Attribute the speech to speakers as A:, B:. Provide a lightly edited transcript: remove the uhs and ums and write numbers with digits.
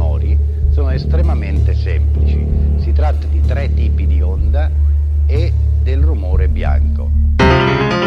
A: minori sono estremamente semplici. Si tratta di tre tipi